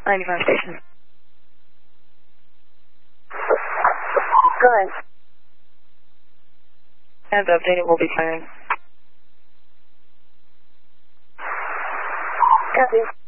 95 station. Go ahead. As updated, we'll be firing. Copy.